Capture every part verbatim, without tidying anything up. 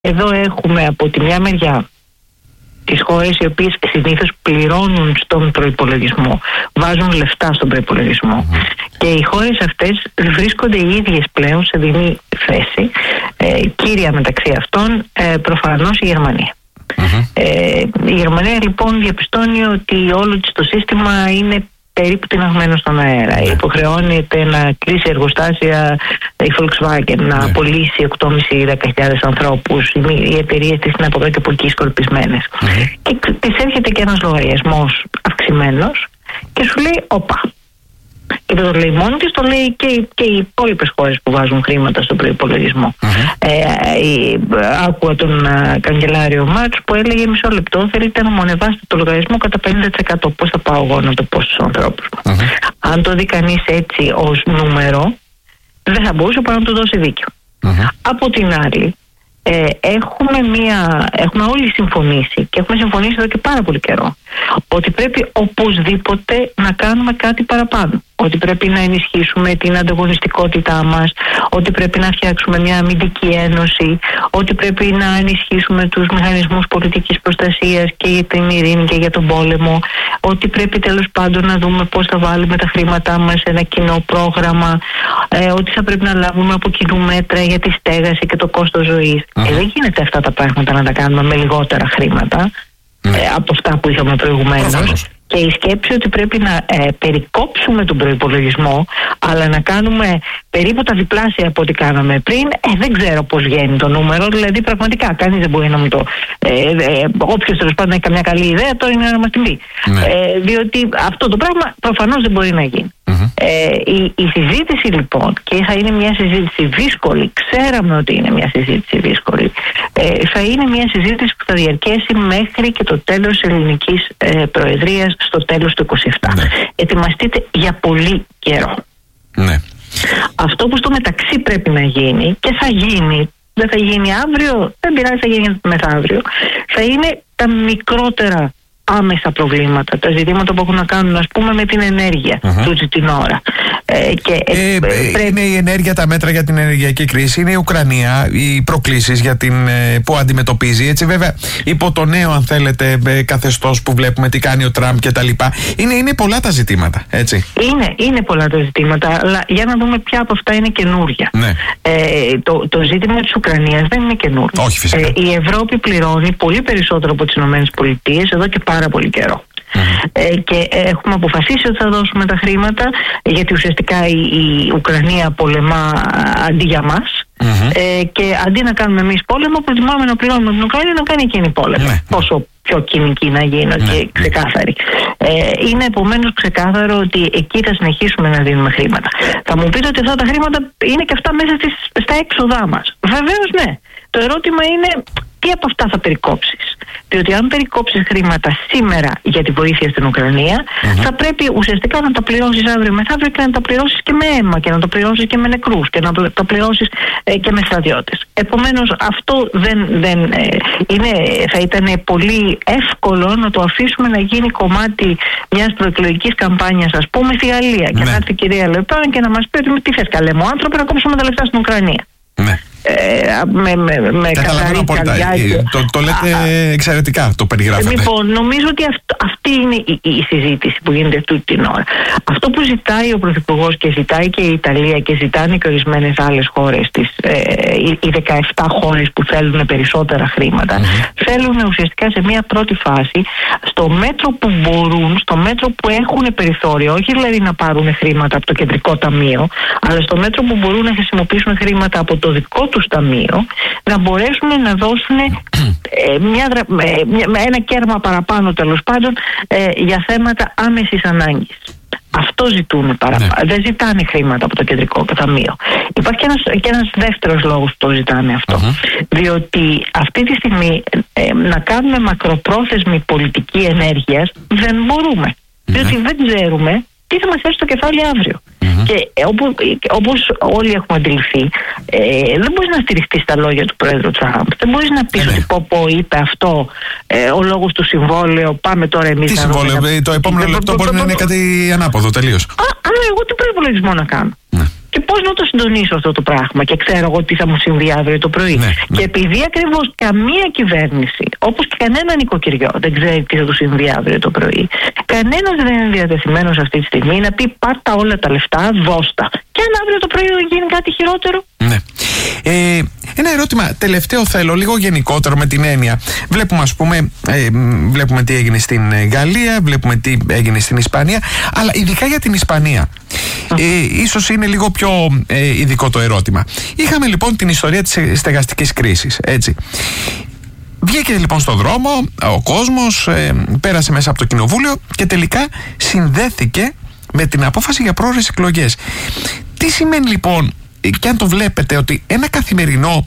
εδώ έχουμε από τη μια μεριά τις χώρες οι οποίες συνήθως πληρώνουν στον προϋπολογισμό, βάζουν λεφτά στον προϋπολογισμό. Mm-hmm. Και οι χώρες αυτές βρίσκονται οι ίδιες πλέον σε δινή θέση. Ε, κύρια μεταξύ αυτών ε, προφανώς η Γερμανία. Mm-hmm. Ε, η Γερμανία λοιπόν διαπιστώνει ότι όλο της το σύστημα είναι περίπου τειναγμένο στον αέρα. Yeah. Υποχρεώνεται να κλείσει εργοστάσια η Volkswagen, να yeah. απολύσει οκτώ χιλιάδες με δέκα χιλιάδες ανθρώπους, οι εταιρείες της είναι από εδώ και από εκεί σκορπισμένες. Mm-hmm. Και της έρχεται και ένας λογαριασμός αυξημένος και σου λέει όπα. Και δεν το λέει μόνη της, το λέει και, και οι υπόλοιπες χώρες που βάζουν χρήματα στον προϋπολογισμό. Mm-hmm. Ε, ε, άκουγα τον α, καγκελάριο Μάτς που έλεγε μισό λεπτό, θέλετε να μου ανεβάσετε το λογαριασμό κατά πενήντα τοις εκατό. Πώς θα πάω εγώ να το πω στους ανθρώπους. Mm-hmm. Αν το δει κανείς έτσι ως νούμερο, δεν θα μπορούσε παρά να του δώσει δίκιο. Mm-hmm. Από την άλλη, ε, έχουμε, μια, έχουμε όλοι συμφωνήσει και έχουμε συμφωνήσει εδώ και πάρα πολύ καιρό ότι πρέπει οπωσδήποτε να κάνουμε κάτι παραπάνω. Ότι πρέπει να ενισχύσουμε την ανταγωνιστικότητά μας, ότι πρέπει να φτιάξουμε μια αμυντική ένωση, ότι πρέπει να ενισχύσουμε τους μηχανισμούς πολιτικής προστασίας και για την ειρήνη και για τον πόλεμο, ότι πρέπει τέλος πάντων να δούμε πώς θα βάλουμε τα χρήματά μας σε ένα κοινό πρόγραμμα, ε, ότι θα πρέπει να λάβουμε από κοινού μέτρα για τη στέγαση και το κόστος ζωής. Mm. Ε, δεν γίνεται αυτά τα πράγματα να τα κάνουμε με λιγότερα χρήματα mm. ε, από αυτά που είχαμε προηγουμένως. Και η σκέψη ότι πρέπει να ε, περικόψουμε τον προϋπολογισμό, αλλά να κάνουμε περίπου τα διπλάσια από ό,τι κάναμε πριν, ε, δεν ξέρω πώς βγαίνει το νούμερο. Δηλαδή, πραγματικά, κανείς δεν μπορεί να μου το. Ε, ε, Όποιος τέλος πάντων έχει καμιά καλή ιδέα, τώρα είναι να μας την πει. Ναι. Ε, διότι αυτό το πράγμα προφανώς δεν μπορεί να γίνει. Mm-hmm. Ε, η, η συζήτηση λοιπόν, και θα είναι μια συζήτηση δύσκολη, ξέραμε ότι είναι μια συζήτηση δύσκολη, ε, θα είναι μια συζήτηση που θα διαρκέσει μέχρι και το τέλος της ελληνικής ε, προεδρίας στο τέλος του είκοσι επτά. Ναι. Ετοιμαστείτε για πολύ καιρό. Ναι. Αυτό που στο μεταξύ πρέπει να γίνει, και θα γίνει, δεν θα γίνει αύριο, δεν πειράζει, θα γίνει μεθαύριο, θα είναι τα μικρότερα άμεσα προβλήματα, τα ζητήματα που έχουν να κάνουν, ας πούμε, με την ενέργεια uh-huh. τούτη την ώρα. Ε, και, ε, ε, πρέπει... Είναι η ενέργεια, τα μέτρα για την ενεργειακή κρίση, είναι η Ουκρανία, οι προκλήσεις για την, που αντιμετωπίζει. Έτσι, βέβαια, υπό το νέο, αν θέλετε, καθεστώς που βλέπουμε τι κάνει ο Τραμπ κτλ. Είναι, είναι πολλά τα ζητήματα, έτσι. Είναι, είναι πολλά τα ζητήματα, αλλά για να δούμε ποια από αυτά είναι καινούργια. Ναι. Ε, το, το ζήτημα της Ουκρανίας δεν είναι καινούργιο. Όχι, φυσικά. Ε, η Ευρώπη πληρώνει πολύ περισσότερο από τις ΗΠΑ εδώ και πάρα πολύ καιρό. Mm-hmm. Ε, και έχουμε αποφασίσει ότι θα δώσουμε τα χρήματα, γιατί ουσιαστικά η, η Ουκρανία πολεμά αντί για μας. Mm-hmm. Ε, και αντί να κάνουμε εμείς πόλεμο, προτιμάμε να πληρώνουμε την Ουκρανία να κάνει εκείνη πόλεμο. Mm-hmm. Πόσο πιο κοινική να γίνω mm-hmm. και ξεκάθαρη. Ε, είναι επομένως ξεκάθαρο ότι εκεί θα συνεχίσουμε να δίνουμε χρήματα. Θα μου πείτε ότι αυτά τα χρήματα είναι και αυτά μέσα στις, στα έξοδά μας. Βεβαίως ναι. Το ερώτημα είναι τι από αυτά θα περικόψεις. Διότι αν περικόψεις χρήματα σήμερα για τη βοήθεια στην Ουκρανία, mm-hmm. θα πρέπει ουσιαστικά να τα πληρώσεις αύριο μεθαύριο και να τα πληρώσεις και με αίμα και να τα πληρώσεις και με νεκρούς και να τα πληρώσεις ε, και με στρατιώτες. Επομένως αυτό δεν, δεν ε, είναι, θα ήταν πολύ εύκολο να το αφήσουμε να γίνει κομμάτι μιας προεκλογικής καμπάνιας, ας πούμε, στη Γαλλία. Ναι. Και να έρθει η κυρία Λεπάν και να μας πει ότι τι θες καλέ μου άνθρωποι, να κόψουμε τα λεφτά στην Ουκρανία. Ναι. Ε, με με, με καθαρή καρδιά. Το, το λέτε α, εξαιρετικά, το περιγράφετε. Λοιπόν, νομίζω ότι αυτό, αυτή είναι η, η συζήτηση που γίνεται αυτή την ώρα. Αυτό που ζητάει ο Πρωθυπουργός και ζητάει και η Ιταλία και ζητάνε και ορισμένες άλλες χώρες, τις, ε, οι, οι δεκαεπτά χώρες που θέλουν περισσότερα χρήματα, mm-hmm. θέλουν ουσιαστικά σε μια πρώτη φάση, στο μέτρο που μπορούν, στο μέτρο που έχουν περιθώριο, όχι δηλαδή να πάρουν χρήματα από το κεντρικό ταμείο, αλλά στο μέτρο που μπορούν να χρησιμοποιήσουν χρήματα από το δικό τους ταμείο, να μπορέσουν να δώσουν ε, μια, ε, μια, ένα κέρμα παραπάνω τέλος πάντων ε, για θέματα άμεσης ανάγκης. Αυτό ζητούν παραπάνω. Ναι. Δεν ζητάνε χρήματα από το κεντρικό ταμείο. Υπάρχει και ένας, και ένας δεύτερος λόγος που το ζητάνε αυτό. Uh-huh. Διότι αυτή τη στιγμή ε, να κάνουμε μακροπρόθεσμη πολιτική ενέργειας δεν μπορούμε. Uh-huh. Διότι δεν ξέρουμε τι θα μας έρθει στο κεφάλι αύριο. Mm-hmm. Και όπου, όπως όλοι έχουμε αντιληφθεί, ε, δεν μπορείς να στηριχτείς στα λόγια του Πρόεδρου Τραμπ. Δεν μπορείς να πεις ότι πω πω είπε αυτό, ε, ο λόγος του συμβόλαιο, πάμε τώρα εμείς. Τι να συμβόλαιο, να... το επόμενο λεπτό μπορεί να είναι κάτι ανάποδο τελείως. Α, άρα εγώ τι προϋπολογισμό να κάνω. Ναι. και πώς να το συντονίσω αυτό το πράγμα και ξέρω εγώ τι θα μου συμβεί αύριο το πρωί. Ναι, ναι. Και επειδή ακριβώς καμία κυβέρνηση, όπως και κανένα νοικοκυριό, δεν ξέρει τι θα του συμβεί αύριο το πρωί, κανένας δεν είναι διατεθειμένος αυτή τη στιγμή να πει πάρτα όλα τα λεφτά, δώστα. Και αν αύριο το πρωί γίνει κάτι χειρότερο. Ναι. Ε, ένα ερώτημα τελευταίο θέλω, λίγο γενικότερο με την έννοια. Βλέπουμε, ας πούμε, ε, βλέπουμε τι έγινε στην Γαλλία, βλέπουμε τι έγινε στην Ισπανία, αλλά ειδικά για την Ισπανία. Ε, ίσως είναι λίγο πιο ε, ειδικό το ερώτημα. Είχαμε λοιπόν την ιστορία της στεγαστικής κρίσης, έτσι. Βγήκε λοιπόν στον δρόμο ο κόσμος, ε, πέρασε μέσα από το κοινοβούλιο και τελικά συνδέθηκε με την απόφαση για πρόορες εκλογές. Τι σημαίνει λοιπόν, και αν το βλέπετε, ότι ένα καθημερινό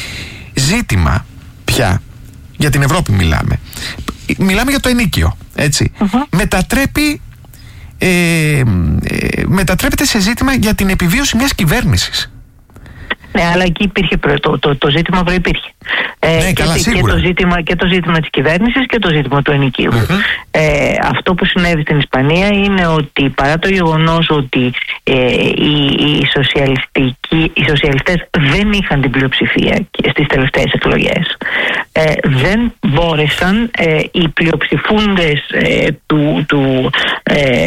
ζήτημα πια, για την Ευρώπη μιλάμε, μιλάμε για το ενίκιο, έτσι, uh-huh. μετατρέπει ε, ε, μετατρέπεται σε ζήτημα για την επιβίωση μιας κυβέρνησης. Ναι, αλλά εκεί υπήρχε το, το, το ζήτημα προϋπήρχε. Ναι, ε, καλά, και, και, το ζήτημα, και το ζήτημα της κυβέρνησης και το ζήτημα του ενοικίου. Mm-hmm. Ε, αυτό που συνέβη στην Ισπανία είναι ότι παρά το γεγονός ότι ε, οι, οι, οι σοσιαλιστές δεν είχαν την πλειοψηφία στις τελευταίες εκλογές, ε, δεν μπόρεσαν ε, οι πλειοψηφούντες ε, του, του, ε,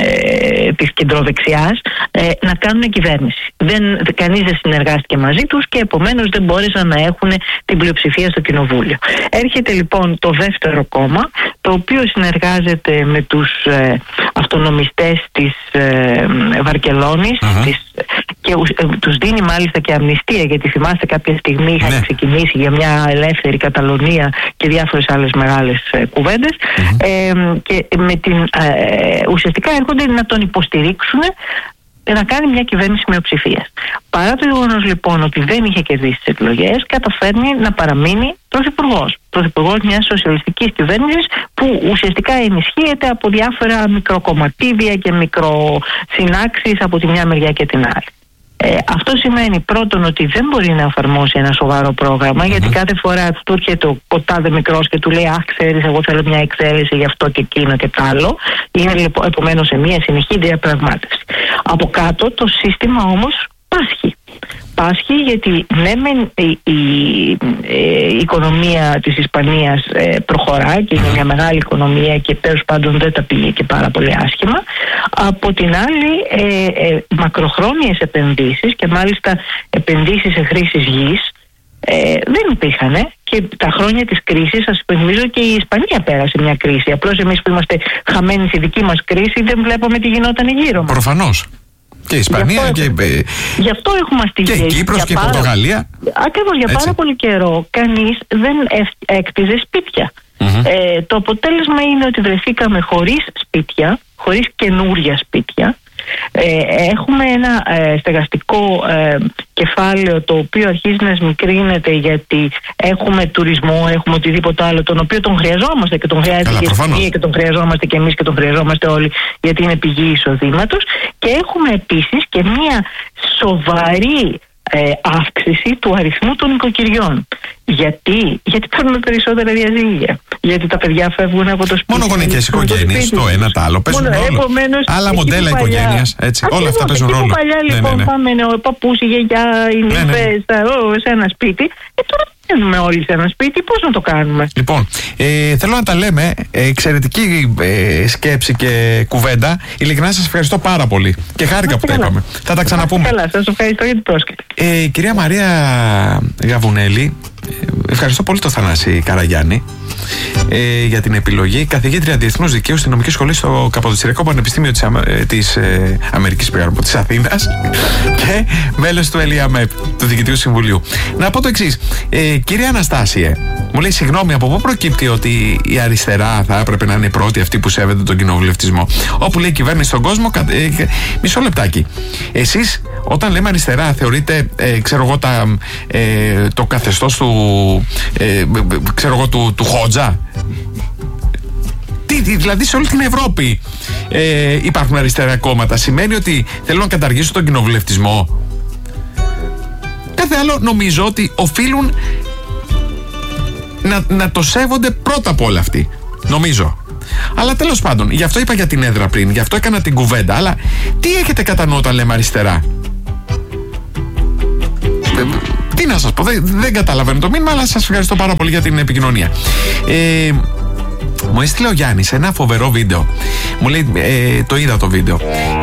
ε, της κεντροδεξιάς ε, να κάνουν κυβέρνηση. Δεν, κανείς δεν συνεργάστηκε μαζί τους και επομένως δεν μπόρεσαν να έχουν την πλειοψηφία στο κοινοβούλιο. Έρχεται λοιπόν το δεύτερο κόμμα, το οποίο συνεργάζεται με τους ε, αυτονομιστές της ε, Βαρκελόνης uh-huh. της, και ε, τους δίνει μάλιστα και αμνηστία, γιατί θυμάστε κάποια στιγμή είχαν ναι. ξεκινήσει για μια ελεύθερη Καταλωνία και διάφορες άλλες μεγάλες ε, κουβέντες uh-huh. ε, και με την, ε, ουσιαστικά έρχονται να τον υποστηρίξουν να κάνει μια κυβέρνηση μειοψηφίας. Παρά το γεγονός λοιπόν ότι δεν είχε κερδίσει τις εκλογές, καταφέρνει να παραμείνει πρωθυπουργός. Πρωθυπουργός μιας σοσιαλιστικής κυβέρνησης που ουσιαστικά ενισχύεται από διάφορα μικροκομματίδια και μικροσυνάξεις από τη μια μεριά και την άλλη. Ε, αυτό σημαίνει πρώτον ότι δεν μπορεί να εφαρμόσει ένα σοβαρό πρόγραμμα, mm-hmm. γιατί κάθε φορά του έρχεται ο, ο τάδε μικρός και του λέει «Αχ, ξέρεις, εγώ θέλω μια εξαίρεση γι' αυτό και εκείνο και τ' άλλο». Είναι λοιπόν επομένως σε μια συνεχή διαπραγμάτευση. Από κάτω το σύστημα όμως πάσχει. Πάσχει γιατί ναι μεν η, η, η οικονομία της Ισπανίας ε, προχωρά και είναι μια μεγάλη οικονομία και τέλος πάντων δεν τα πήγε και πάρα πολύ άσχημα. Από την άλλη ε, ε, μακροχρόνιες επενδύσεις και μάλιστα επενδύσεις σε χρήσης γης ε, δεν υπήρχαν και τα χρόνια της κρίσης, σας υπενθυμίζω, και η Ισπανία πέρασε μια κρίση. Απλώς εμείς που είμαστε χαμένοι στη δική μας κρίση δεν βλέπουμε τι γινόταν γύρω μας. Προφανώς. Και η Ισπανία γι' αυτό, και, γι' αυτό έχουμε αστηγεί. Και η Κύπρος και η πάρα, Πορτογαλία. Ακριβώς, για πάρα πολύ καιρό κανείς δεν έκτιζε σπίτια. Mm-hmm. Ε, το αποτέλεσμα είναι ότι βρεθήκαμε χωρίς σπίτια, χωρίς καινούρια σπίτια. Ε, έχουμε ένα ε, στεγαστικό ε, κεφάλαιο το οποίο αρχίζει να σμικρύνεται, γιατί έχουμε τουρισμό, έχουμε οτιδήποτε άλλο, τον οποίο τον χρειαζόμαστε και τον χρειάζεται και η Ισπανία και τον χρειαζόμαστε και εμείς και τον χρειαζόμαστε όλοι, γιατί είναι πηγή εισοδήματος. Και έχουμε επίσης και μια σοβαρή ε, αύξηση του αριθμού των νοικοκυριών. Γιατί, γιατί παίρνουμε περισσότερα διαζύγια. Γιατί τα παιδιά φεύγουν από το σπίτι. Μονογονικές οικογένειες, το ένα το άλλο. Παίζουν ρόλο. Επομένως, άλλα μοντέλα οικογένειας. Όλα αυτά παίζουν ρόλο. Παλιά λοιπόν ναι, ναι, ναι. πάμε ο παππούς, η γιαγιά, οι νύφες ναι, ναι. σε ένα σπίτι. Ε, τώρα μένουμε όλοι σε ένα σπίτι, πώς να το κάνουμε. Λοιπόν, ε, θέλω να τα λέμε. Εξαιρετική ε, σκέψη και κουβέντα. Ειλικρινά σας ευχαριστώ πάρα πολύ. Και χάρηκα που τα είπαμε. Θα τα ξαναπούμε. Καλά, σας ευχαριστώ για την πρόσκληση. Ε, κυρία Μαρία Γαβουνέλη, ευχαριστώ πολύ τον Θανάση Καραγιάννη ε, για την επιλογή. Καθηγήτρια Διεθνούς Δικαίου στην Νομική Σχολή στο Καποδιστριακό Πανεπιστήμιο της, Αμα, της ε, Αμερικής Πηγαρμού της Αθήνας και μέλος του ΕΛΙΑΜΕΠ, του Διοικητικού Συμβουλίου. Να πω το εξής, ε, κυρία Αναστάσιε, μου λέει συγγνώμη, από πού προκύπτει ότι η αριστερά θα έπρεπε να είναι η πρώτη αυτή που σέβεται τον κοινοβουλευτισμό? Όπου λέει κυβέρνηση στον κόσμο, ε, μισό λεπτάκι. Εσείς όταν λέμε αριστερά θεωρείτε, ε, ξέρω εγώ, τα, ε, το καθεστώς του, ε, ξέρω εγώ, του, του Χότζα? Τι, δηλαδή σε όλη την Ευρώπη ε, υπάρχουν αριστερά κόμματα. Σημαίνει ότι θέλουν να καταργήσουν τον κοινοβουλευτισμό? Κάθε άλλο νομίζω ότι οφείλουν να, να το σέβονται πρώτα απ' όλα αυτοί. Νομίζω. Αλλά τέλος πάντων, γι' αυτό είπα για την έδρα πριν, γι' αυτό έκανα την κουβέντα. Αλλά τι έχετε κατά νου όταν λέμε αριστερά? τι να σας πω, δεν, δεν καταλαβαίνω το μήνυμα, αλλά σας ευχαριστώ πάρα πολύ για την επικοινωνία. Ε, μου έστειλε ο Γιάννης ένα φοβερό βίντεο. Μου λέει, ε, το είδα το βίντεο.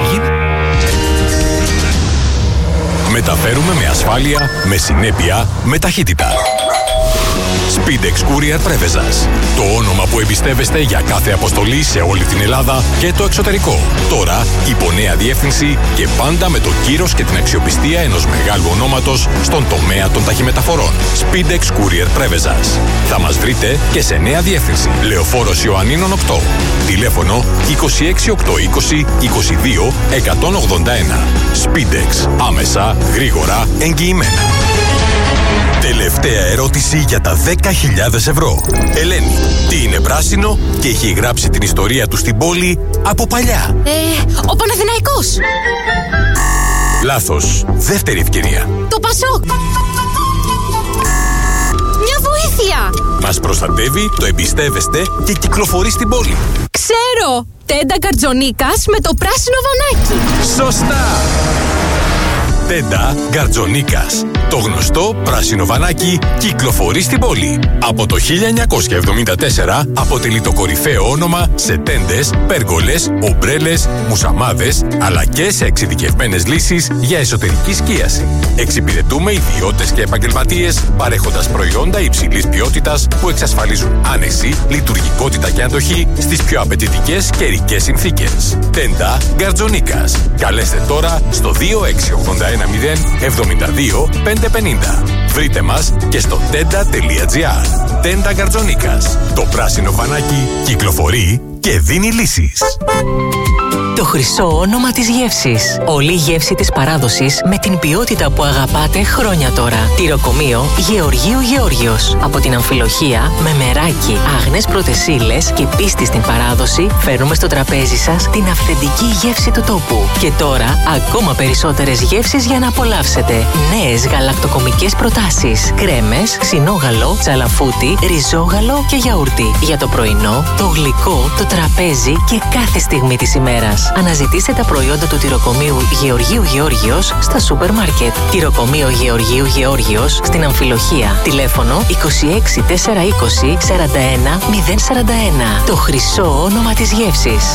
Μεταφέρουμε με ασφάλεια, με συνέπεια, με ταχύτητα. Speedex Courier Πρέβεζας. Το όνομα που εμπιστεύεστε για κάθε αποστολή σε όλη την Ελλάδα και το εξωτερικό. Τώρα υπό νέα διεύθυνση και πάντα με το κύρος και την αξιοπιστία ενός μεγάλου ονόματος στον τομέα των ταχυμεταφορών. Speedex Courier Πρέβεζας. Θα μας βρείτε και σε νέα διεύθυνση. Λεωφόρος Ιωαννίνων οκτώ. Τηλέφωνο είκοσι έξι οκτακόσια είκοσι είκοσι δύο εκατόν ογδόντα ένα. Speedex. Άμεσα, γρήγορα, εγγυημένα. Τελευταία ερώτηση για τα δέκα χιλιάδες ευρώ. Ελένη, τι είναι πράσινο και έχει γράψει την ιστορία του στην πόλη από παλιά? Ε, ο Παναθηναϊκός. Λάθος. Δεύτερη ευκαιρία. Το Πασόκ. Μια βοήθεια. Μας προστατεύει, το εμπιστεύεστε και κυκλοφορεί στην πόλη. Ξέρω. Τέντα Γκαρτζονίκας με το πράσινο βανάκι. Σωστά. Τέντα Γκαρτζονίκας. Το γνωστό πράσινο βανάκι κυκλοφορεί στην πόλη. Από το χίλια εννιακόσια εβδομήντα τέσσερα αποτελεί το κορυφαίο όνομα σε τέντες, πέργολες, ομπρέλες, μουσαμάδες, αλλά και σε εξειδικευμένες λύσεις για εσωτερική σκίαση. Εξυπηρετούμε ιδιώτες και επαγγελματίες παρέχοντας προϊόντα υψηλής ποιότητας που εξασφαλίζουν άνεση, λειτουργικότητα και αντοχή στις πιο απαιτητικές καιρικές συνθήκες. Τέντα Γκαρτζονίκας. Καλέστε τώρα στο δύο έξι ογδόντα ένα μηδέν εβδομήντα δύο πεντακόσια πενήντα. Βρείτε μας και στο τέντα τελεία τζι άρ. Τέντα Γκαρτζονίκας. Το πράσινο βανάκι κυκλοφορεί και δίνει λύσεις. Το χρυσό όνομα της γεύσης. Όλη η γεύση της παράδοσης με την ποιότητα που αγαπάτε χρόνια τώρα. Τυροκομείο Γεωργίου Γεώργιος. Από την αμφιλοχεία με μεράκι, άγνες πρωτεσίλες και πίστη στην παράδοση, φέρνουμε στο τραπέζι σας την αυθεντική γεύση του τόπου. Και τώρα ακόμα περισσότερες γεύσεις για να απολαύσετε. Νέες γαλακτοκομικές προτάσεις. Κρέμες, ξινόγαλο, τσαλαφούτι, ριζόγαλο και γιαούρτι. Για το πρωινό, το γλυκό, το τραπέζι και κάθε στιγμή της ημέρας. Αναζητήστε τα προϊόντα του τυροκομείου Γεωργίου Γεώργιος στα σούπερ μάρκετ. Τυροκομείο Γεωργίου Γεώργιος στην Αμφιλοχεία. Τηλέφωνο είκοσι έξι τετρακόσια είκοσι σαράντα ένα μηδέν σαράντα ένα. Το χρυσό όνομα της γεύσης.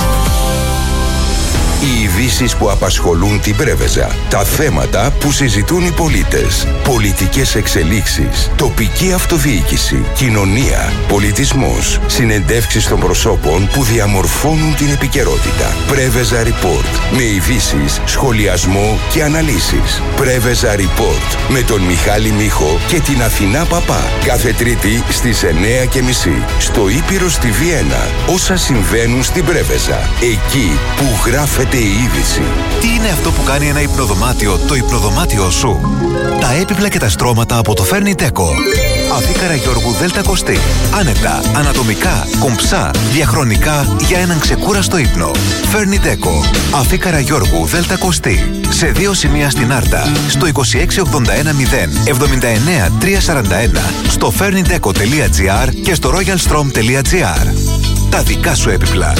Οι ειδήσεις που απασχολούν την Πρέβεζα. Τα θέματα που συζητούν οι πολίτες. Πολιτικές εξελίξεις. Τοπική αυτοδιοίκηση. Κοινωνία. Πολιτισμός. Συνεντεύξεις των προσώπων που διαμορφώνουν την επικαιρότητα. Πρέβεζα Report. Με ειδήσεις, σχολιασμό και αναλύσεις. Πρέβεζα Report. Με τον Μιχάλη Μίχο και την Αθηνά Παπά. Κάθε Τρίτη στις εννιά και μισή. Στο Ήπειρο στη Βιέννα. Όσα συμβαίνουν στην Πρέβεζα. Εκεί που γράφεται η είδηση. Τι είναι αυτό που κάνει ένα υπνοδωμάτιο το υπνοδωμάτιο σου? Τα έπιπλα και τα στρώματα από το Ferni-Deco. Αφή Καραγιώργου Δέλτα Κωστή. Άνετα, ανατομικά, κομψά, διαχρονικά για έναν ξεκούραστο ύπνο. Ferni-Deco. Αφή Καραγιώργου Δέλτα Κωστή. Σε δύο σημεία στην Άρτα. Στο είκοσι έξι ογδόντα ένα μηδέν εβδομήντα εννέα τριακόσια σαράντα ένα. Στο fernideco τελεία τζι άρ και στο royalstrom τελεία τζι άρ. Τα δικά σου έπιπλα.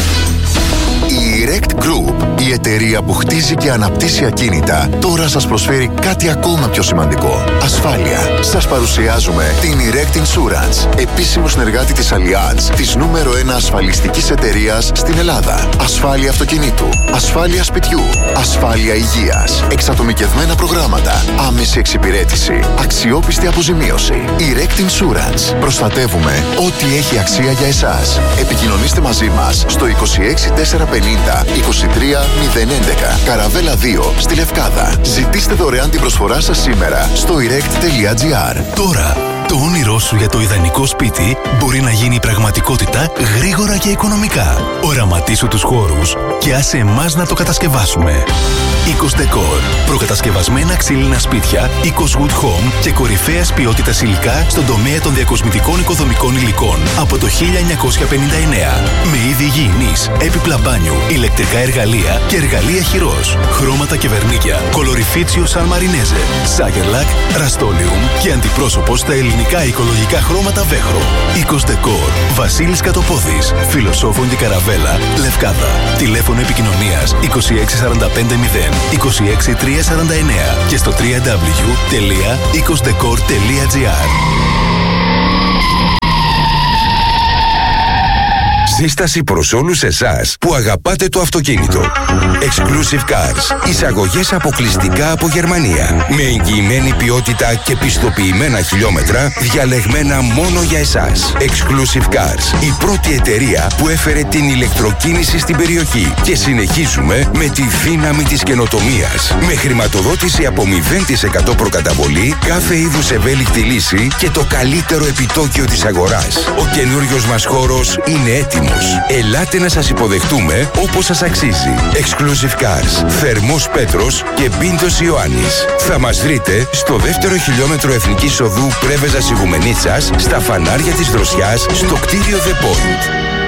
Η Erect Group, η εταιρεία που χτίζει και αναπτύσσει ακίνητα, τώρα σας προσφέρει κάτι ακόμα πιο σημαντικό. Ασφάλεια. Σας παρουσιάζουμε την Erect Insurance, επίσημο συνεργάτη της Allianz, της νούμερο ένα ασφαλιστικής εταιρείας στην Ελλάδα. Ασφάλεια αυτοκινήτου, ασφάλεια σπιτιού, ασφάλεια υγείας, εξατομικευμένα προγράμματα, άμεση εξυπηρέτηση, αξιόπιστη αποζημίωση. Erect Insurance. Προστατεύουμε ό,τι έχει αξία για εσάς. Επικοινωνήστε μαζί μας στο είκοσι έξι τετρακόσια πενήντα είκοσι τρία μηδέν έντεκα. Καραβέλα δύο στη Λευκάδα. Ζητήστε δωρεάν την προσφορά σας σήμερα στο erect τελεία τζι άρ. Τώρα, το όνειρό σου για το ιδανικό σπίτι μπορεί να γίνει πραγματικότητα γρήγορα και οικονομικά. Οραματίσου τους χώρους και άσε εμάς να το κατασκευάσουμε. Eikos Decor. Προκατασκευασμένα ξύλινα σπίτια, Eikos Wood Home και κορυφαίας ποιότητας υλικά στον τομέα των διακοσμητικών οικοδομικών υλικών από το χίλια εννιακόσια πενήντα εννέα. Με είδη υγιεινής, έπιπλα μπάνιου, ηλεκτρικά εργαλεία και εργαλεία χειρός. Χρώματα και βερνίκια, κολοριφίτσιο Σαν Μαρινέζε, Σάγερλακ, Ραστόλιουμ και αντιπρόσωπο στα ελληνικά ελληνικά οικολογικά χρώματα Βέχρο. Οίκος Δεκόρ. Βασίλης Κατοπόδης. Φιλοσόφων και Καραβέλα. Λευκάδα. Τηλέφωνο επικοινωνίας είκοσι έξι σαράντα πέντε μηδέν είκοσι έξι τριακόσια σαράντα εννέα και στο double-u double-u double-u τελεία οίκος δεκόρ τελεία τζι άρ. Σύσταση προς όλους εσάς που αγαπάτε το αυτοκίνητο. Exclusive Cars. Εισαγωγές αποκλειστικά από Γερμανία. Με εγγυημένη ποιότητα και πιστοποιημένα χιλιόμετρα διαλεγμένα μόνο για εσάς. Exclusive Cars. Η πρώτη εταιρεία που έφερε την ηλεκτροκίνηση στην περιοχή. Και συνεχίζουμε με τη δύναμη της καινοτομίας. Με χρηματοδότηση από μηδέν τοις εκατό προκαταβολή, κάθε είδους ευέλικτη λύση και το καλύτερο επιτόκιο της αγοράς. Ο καινούριος μας χώρος είναι έτοιμος. Ελάτε να σας υποδεχτούμε όπως σας αξίζει. Exclusive Cars. Θερμός Πέτρος και Πίντος Ιωάννης. Θα μας βρείτε στο δεύτερο χιλιόμετρο Εθνικής Οδού Πρέβεζας Ιγουμενίτσας, στα φανάρια της Δροσιάς, στο κτίριο The Point.